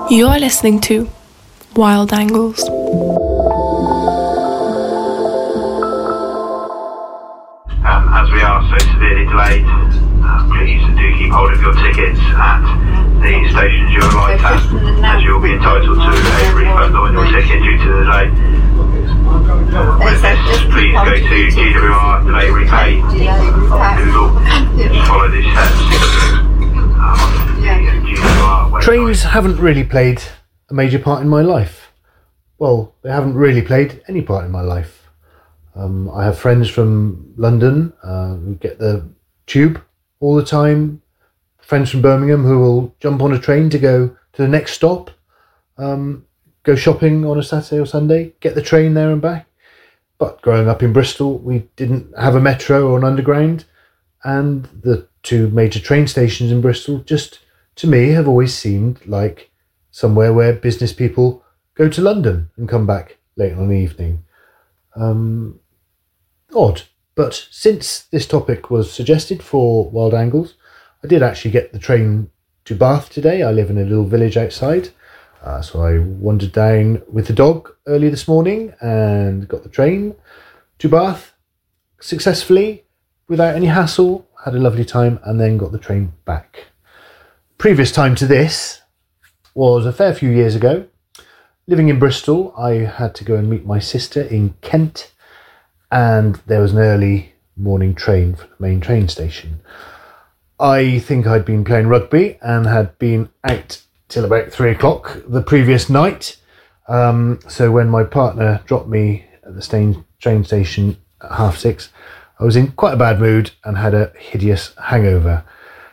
You're listening to Wild Angles. As we are so severely delayed, please do keep hold of your tickets at the stations you arrived at, as you will be entitled to a refund on your ticket due to the delay. With this, please go to GWR Delay Repay on Google. Just follow these steps. Trains haven't really played a major part in my life. Well, they haven't really played any part in my life. I have friends from London who get the tube all the time. Friends from Birmingham who will jump on a train to go to the next stop, go shopping on a Saturday or Sunday, get the train there and back. But growing up in Bristol, we didn't have a metro or an underground, and the two major train stations in Bristol just, to me, have always seemed like somewhere where business people go to London and come back late on the evening. Odd. But since this topic was suggested for Wild Angles, I did actually get the train to Bath today. I live in a little village outside. So I wandered down with the dog early this morning and got the train to Bath successfully, without any hassle. Had a lovely time and then got the train back. Previous time to this was a fair few years ago. Living in Bristol, I had to go and meet my sister in Kent, and there was an early morning train from the main train station. I think I'd been playing rugby and had been out till about 3 o'clock the previous night. So when my partner dropped me at the train station at 6:30, I was in quite a bad mood and had a hideous hangover.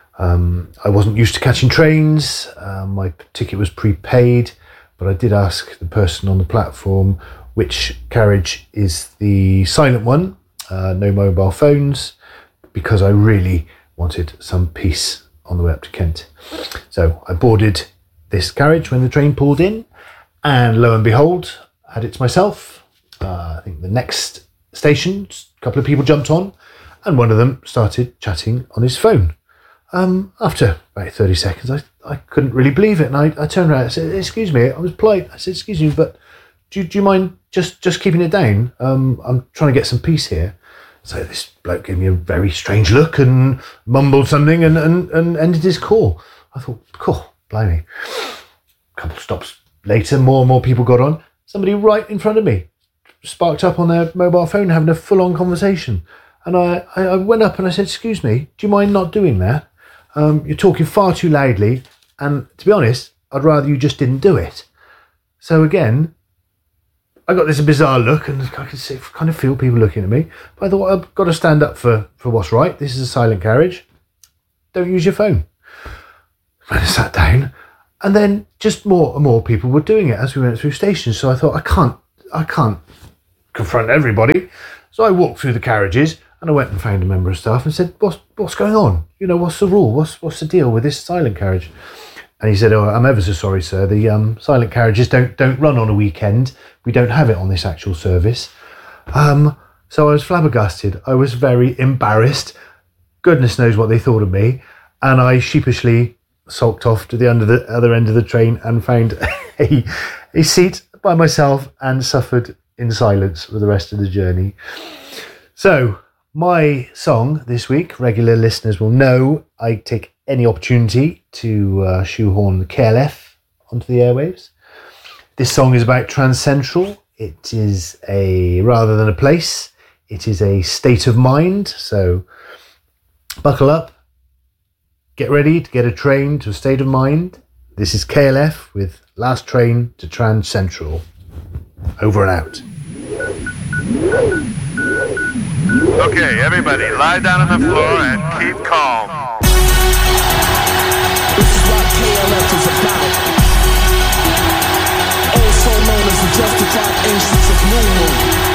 I wasn't used to catching trains. My ticket was prepaid, but I did ask the person on the platform which carriage is the silent one, no mobile phones, because I really wanted some peace on the way up to Kent. So I boarded this carriage when the train pulled in, and lo and behold, had it to myself. I think the next station, a couple of people jumped on, and one of them started chatting on his phone. After about 30 seconds, I couldn't really believe it, and I turned around and said, "Excuse me," I was polite. I said, "Excuse me, but do you mind just keeping it down? I'm trying to get some peace here." So this bloke gave me a very strange look and mumbled something and ended his call. I thought, cool, blimey. A couple of stops later, more and more people got on. Somebody right in front of me sparked up on their mobile phone having a full-on conversation. And I went up and I said, "Excuse me, do you mind not doing that? You're talking far too loudly, and to be honest, I'd rather you just didn't do it." So again, I got this bizarre look, and I could kind of feel people looking at me. But I thought, I've got to stand up for what's right. This is a silent carriage. Don't use your phone. I sat down, and then just more and more people were doing it as we went through stations. So I thought, I can't confront everybody. So I walked through the carriages, and I went and found a member of staff and said, what's going on? You know, what's the rule? What's the deal with this silent carriage? And he said, "Oh, I'm ever so sorry, sir. The silent carriages don't run on a weekend. We don't have it on this actual service." So I was flabbergasted. I was very embarrassed. Goodness knows what they thought of me. And I sheepishly sulked off to the other end of the train and found a seat by myself and suffered in silence for the rest of the journey. So my song this week, regular listeners will know I take any opportunity to shoehorn the KLF onto the airwaves. This song is about Trans Central. It is rather than a place, it is a state of mind. So buckle up, get ready to get a train to a state of mind. This is KLF with Last Train to Trans Central. Over and out. Okay, everybody, lie down on the floor and keep calm. This is what KLF is about. Also known as the justified instance of New Moon.